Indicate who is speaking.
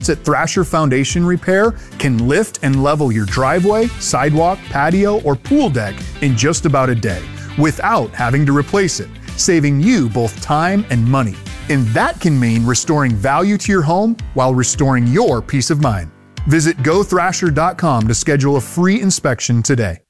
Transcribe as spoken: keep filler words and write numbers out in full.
Speaker 1: at Thrasher Foundation Repair can lift and level your driveway, sidewalk, patio, or pool deck in just about a day without having to replace it, saving you both time and money. And that can mean restoring value to your home while restoring your peace of mind. Visit go thrasher dot com to schedule a free inspection today.